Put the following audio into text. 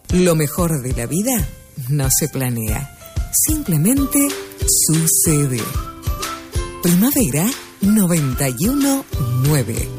Lo mejor de la vida no se planea, simplemente sucede. Primavera 91.9.